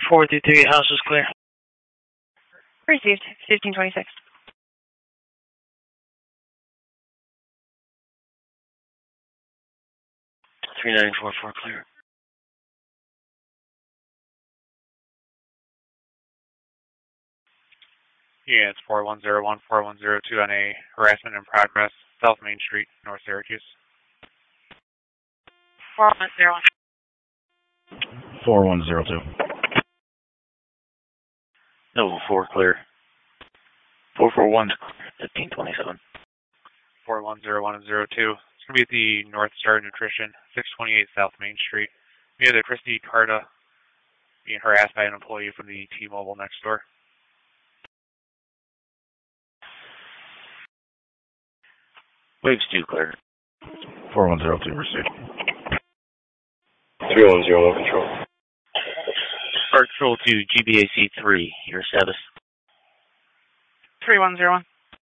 423, house is clear. Received. 1526. 3944 clear. Yeah, it's 4101, 4102 on a harassment in progress, South Main Street, North Syracuse. 4101. 4102. No, 4 clear. 441 1527. 4101 and 02. It's going to be at the North Star Nutrition, 628 South Main Street. We have the Christy Carta being harassed by an employee from the T-Mobile next door. Waves 2 clear. 4102 received. 3101 control. Park Control to GBAC 3, your status. 3101.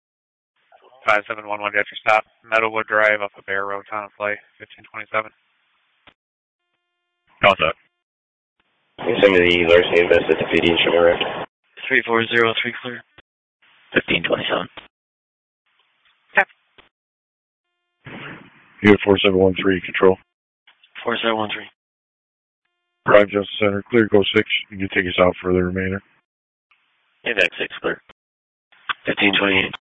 5711, got your stop. Meadowwood Drive up a Bear Road, Town of Clay, 1527. Contact. Send me the larceny invest at the PD and show me right. 3403 clear. 1527. Unit 4713, control. 4713. Drive Justice Center, clear, go 6. You can take us out for the remainder. Index 6 clear. 1528.